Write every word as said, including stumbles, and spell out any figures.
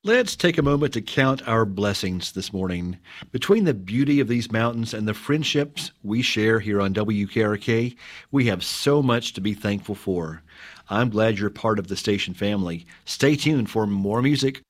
Let's take a moment to count our blessings this morning. Between the beauty of these mountains and the friendships we share here on W K R K, we have so much to be thankful for. I'm glad you're part of the station family. Stay tuned for more music,